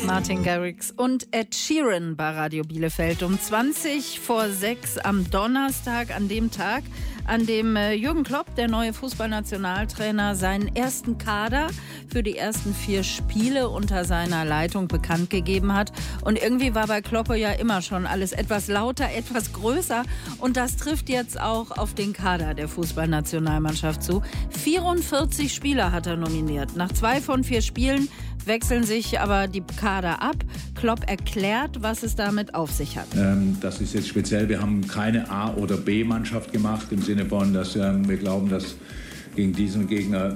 Martin Garrix und Ed Sheeran bei Radio Bielefeld um 5:20 am Donnerstag, an dem Tag, an dem Jürgen Klopp, der neue Fußballnationaltrainer, seinen ersten Kader für die ersten 4 Spiele unter seiner Leitung bekannt gegeben hat. Und irgendwie war bei Klopp ja immer schon alles etwas lauter, etwas größer. Und das trifft jetzt auch auf den Kader der Fußballnationalmannschaft zu. 44 Spieler hat er nominiert. Nach 2 von 4 Spielen wechseln sich aber die Kader ab. Klopp erklärt, was es damit auf sich hat. Das ist jetzt speziell. Wir haben keine A- oder B-Mannschaft gemacht, im Sinne von, dass wir glauben, dass gegen diesen Gegner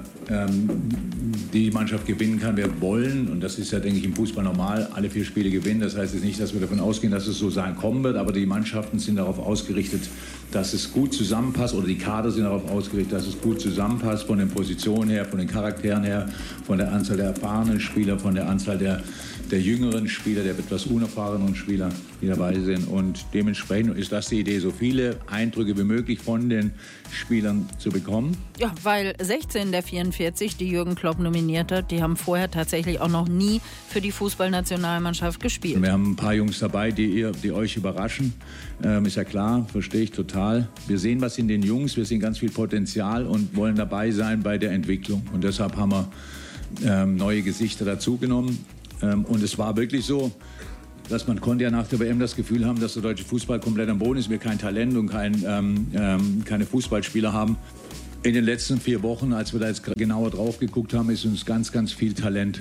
die Mannschaft gewinnen kann. Wir wollen, und das ist ja, denke ich, im Fußball normal, alle 4 Spiele gewinnen. Das heißt jetzt nicht, dass wir davon ausgehen, dass es so sein kommen wird, aber die Mannschaften sind darauf ausgerichtet, dass es gut zusammenpasst, oder die Kader sind darauf ausgerichtet, dass es gut zusammenpasst, von den Positionen her, von den Charakteren her, von der Anzahl der erfahrenen Spieler, von der Anzahl der jüngeren Spieler, der etwas unerfahrenen Spieler, die dabei sind. Und dementsprechend ist das die Idee, so viele Eindrücke wie möglich von den Spielern zu bekommen. Ja, weil 16 der 44, die Jürgen Klopp nominiert hat, die haben vorher tatsächlich auch noch nie für die Fußballnationalmannschaft gespielt. Wir haben ein paar Jungs dabei, die euch überraschen. Ist ja klar, verstehe ich total. Wir sehen was in den Jungs, wir sehen ganz viel Potenzial und wollen dabei sein bei der Entwicklung. Und deshalb haben wir neue Gesichter dazugenommen. Und es war wirklich so, dass man konnte ja nach der WM das Gefühl haben, dass der deutsche Fußball komplett am Boden ist, wir kein Talent und keine Fußballspieler haben. In den letzten 4 Wochen, als wir da jetzt genauer drauf geguckt haben, ist uns ganz, ganz viel Talent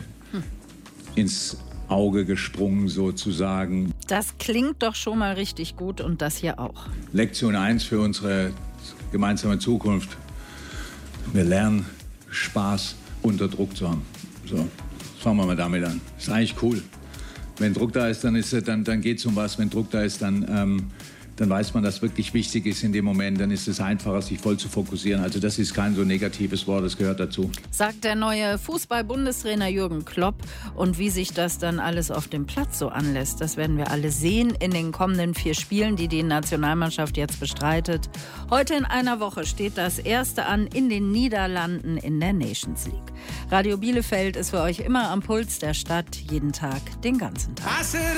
ins Auge gesprungen sozusagen. Das klingt doch schon mal richtig gut, und das hier auch. Lektion 1 für unsere gemeinsame Zukunft. Wir lernen, Spaß unter Druck zu haben. So. Fangen wir mal damit an. Ist eigentlich cool. Wenn Druck da ist, dann geht es um was. Wenn Druck da ist, dann weiß man, dass wirklich wichtig ist in dem Moment. Dann ist es einfacher, sich voll zu fokussieren. Also das ist kein so negatives Wort, das gehört dazu. Sagt der neue Fußball-Bundestrainer Jürgen Klopp. Und wie sich das dann alles auf dem Platz so anlässt, das werden wir alle sehen in den kommenden 4 Spielen, die Nationalmannschaft jetzt bestreitet. Heute in einer Woche steht das erste an in den Niederlanden in der Nations League. Radio Bielefeld ist für euch immer am Puls der Stadt, jeden Tag, den ganzen Tag.